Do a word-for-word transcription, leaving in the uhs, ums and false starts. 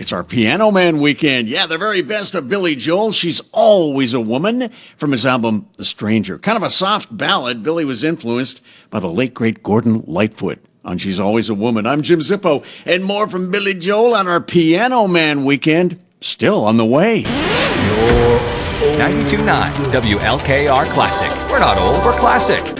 It's our Piano Man weekend. Yeah, the very best of Billy Joel. She's Always a Woman from his album The Stranger. Kind of a soft ballad. Billy was influenced by the late, great Gordon Lightfoot on She's Always a Woman. I'm Jim Zippo, and more from Billy Joel on our Piano Man weekend. Still on the way. ninety-two point nine W L K R Classic. We're not old, we're classic.